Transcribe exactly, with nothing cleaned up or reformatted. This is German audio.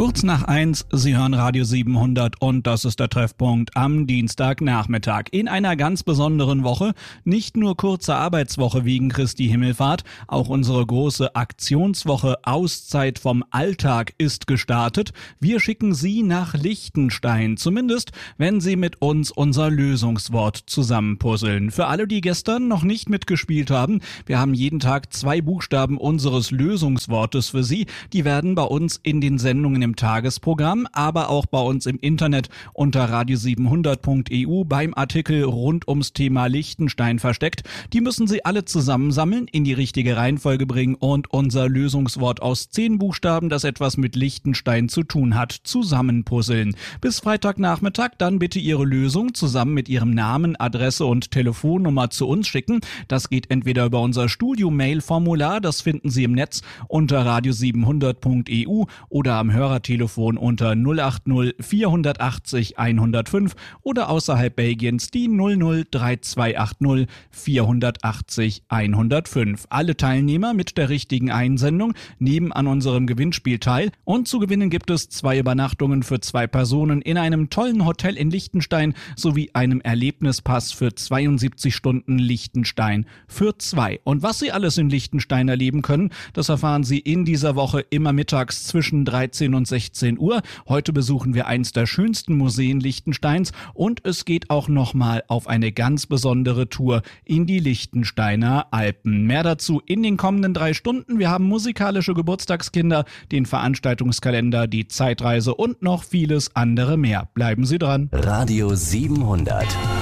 Kurz nach eins, Sie hören Radio siebenhundert und das ist der Treffpunkt am Dienstagnachmittag. In einer ganz besonderen Woche, nicht nur kurze Arbeitswoche wegen Christi Himmelfahrt, auch unsere große Aktionswoche Auszeit vom Alltag ist gestartet. Wir schicken Sie nach Liechtenstein, zumindest wenn Sie mit uns unser Lösungswort zusammenpuzzeln. Für alle, die gestern noch nicht mitgespielt haben, wir haben jeden Tag zwei Buchstaben unseres Lösungswortes für Sie. Die werden bei uns in den Sendungen im Tagesprogramm, aber auch bei uns im Internet unter radio siebenhundert punkt e u beim Artikel rund ums Thema Liechtenstein versteckt. Die müssen Sie alle zusammensammeln, in die richtige Reihenfolge bringen und unser Lösungswort aus zehn Buchstaben, das etwas mit Liechtenstein zu tun hat, zusammenpuzzeln. Bis Freitagnachmittag dann bitte Ihre Lösung zusammen mit Ihrem Namen, Adresse und Telefonnummer zu uns schicken. Das geht entweder über unser Studio-Mail-Formular, das finden Sie im Netz unter radio siebenhundert punkt e u oder am Hörertelefon unter null acht null vierhundertachtzig hundertfünf oder außerhalb Belgiens die null null drei zwei acht null vierhundertachtzig hundertfünf. Alle Teilnehmer mit der richtigen Einsendung nehmen an unserem Gewinnspiel teil und zu gewinnen gibt es zwei Übernachtungen für zwei Personen in einem tollen Hotel in Liechtenstein sowie einem Erlebnispass für zweiundsiebzig Stunden Liechtenstein für zwei. Und was Sie alles in Liechtenstein erleben können, das erfahren Sie in dieser Woche immer mittags zwischen dreizehn und sechzehn Uhr. Heute besuchen wir eins der schönsten Museen Liechtensteins und es geht auch nochmal auf eine ganz besondere Tour in die Liechtensteiner Alpen. Mehr dazu in den kommenden drei Stunden. Wir haben musikalische Geburtstagskinder, den Veranstaltungskalender, die Zeitreise und noch vieles andere mehr. Bleiben Sie dran. Radio siebenhundert.